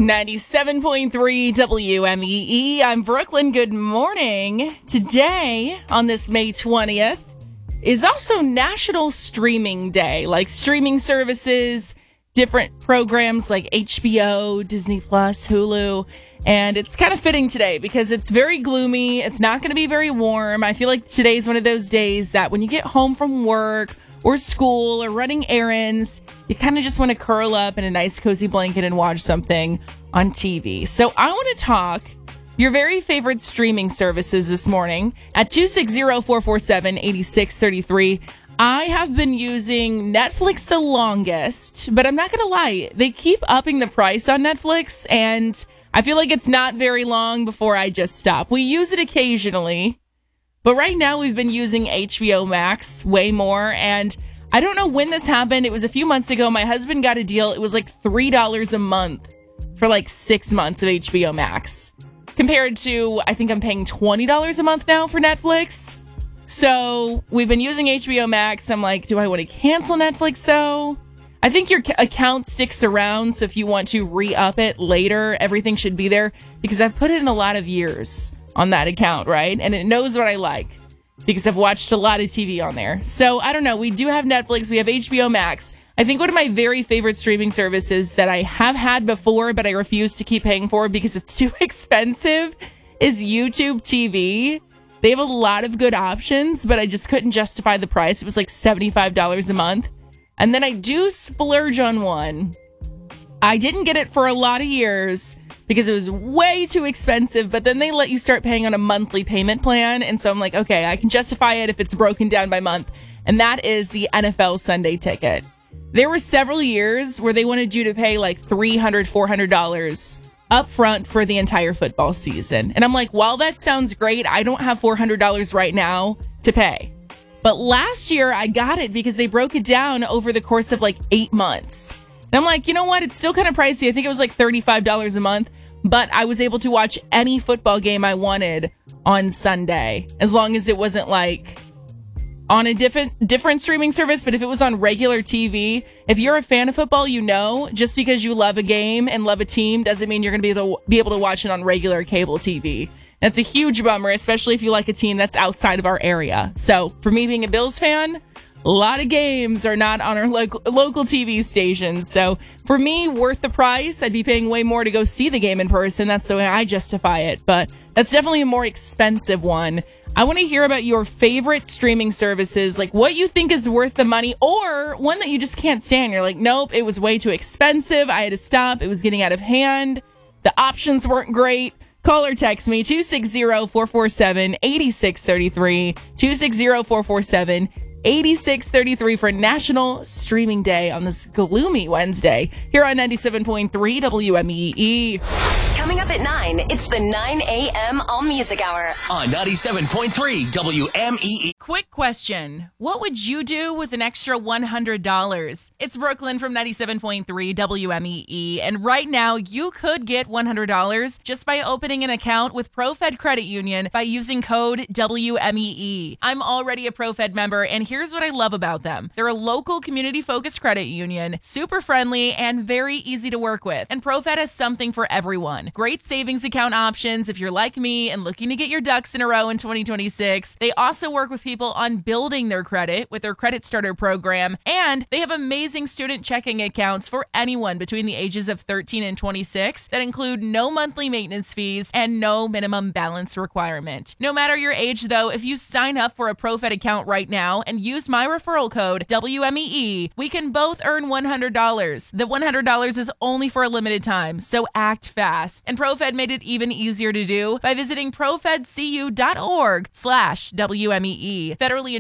97.3 WMEE. I'm Brooklyn. Good morning. Today, on this May 20th, is also National Streaming Day. Like streaming services, different programs like HBO, Disney Plus, Hulu. And it's kind of fitting today because it's very gloomy. It's not going to be very warm. I feel like today's one of those days that when you get home from work or school or running errands, you kind of just want to curl up in a nice cozy blanket and watch something on TV. So I want to talk your very favorite streaming services this morning at 260-447-8633. I have been using Netflix the longest, but I'm not going to lie. They keep upping the price on Netflix, and I feel like it's not very long before I just stop. We use it occasionally, but right now we've been using HBO Max way more, and I don't know when this happened. It was a few months ago. My husband got a deal. It was like $3 a month for like 6 months of HBO Max, compared to, I think I'm paying $20 a month now for Netflix. So we've been using HBO Max. I'm like, do I want to cancel Netflix though? I think your account sticks around, so if you want to re-up it later, everything should be there, because I've put in a lot of years on that account, right? And it knows what I like because I've watched a lot of TV on there. So I don't know. We do have Netflix. We have HBO Max. I think one of my very favorite streaming services that I have had before, but I refuse to keep paying for because it's too expensive, is YouTube TV. They have a lot of good options, but I just couldn't justify the price. It was like $75 a month. And then I do splurge on one. I didn't get it for a lot of years because it was way too expensive, but then they let you start paying on a monthly payment plan. And so I'm like, okay, I can justify it if it's broken down by month. And that is the NFL Sunday Ticket. There were several years where they wanted you to pay like $300, $400 up front for the entire football season. And I'm like, while that sounds great, I don't have $400 right now to pay. But last year I got it because they broke it down over the course of like 8 months. And I'm like, you know what? It's still kind of pricey. I think it was like $35 a month, but I was able to watch any football game I wanted on Sunday, as long as it wasn't like on a different streaming service. But if it was on regular TV, if you're a fan of football, you know, just because you love a game and love a team doesn't mean you're going to be able to watch it on regular cable TV. That's a huge bummer, especially if you like a team that's outside of our area. So for me being a Bills fan, a lot of games are not on our local TV stations. So for me, worth the price. I'd be paying way more to go see the game in person. That's the way I justify it. But that's definitely a more expensive one. I want to hear about your favorite streaming services, like what you think is worth the money, or one that you just can't stand. You're like, nope, it was way too expensive. I had to stop. It was getting out of hand. The options weren't great. Call or text me, 260-447-8633, 260-447-8633 for National Streaming Day on this gloomy Wednesday here on 97.3 WMEE. Coming up at 9, it's the 9 a.m. All Music Hour on 97.3 WMEE. Quick question. What would you do with an extra $100? It's Brooklyn from 97.3 WMEE, and right now you could get $100 just by opening an account with ProFed Credit Union by using code WMEE. I'm already a ProFed member, and here's what I love about them. They're a local community-focused credit union, super friendly, and very easy to work with. And ProFed has something for everyone. Great savings account options if you're like me and looking to get your ducks in a row in 2026. They also work with people on building their credit with their Credit Starter program, and they have amazing student checking accounts for anyone between the ages of 13 and 26 that include no monthly maintenance fees and no minimum balance requirement. No matter your age, though, if you sign up for a ProFed account right now and use my referral code WMEE, we can both earn $100. The $100 is only for a limited time, so act fast. And ProFed made it even easier to do by visiting profedcu.org/WMEE. Federally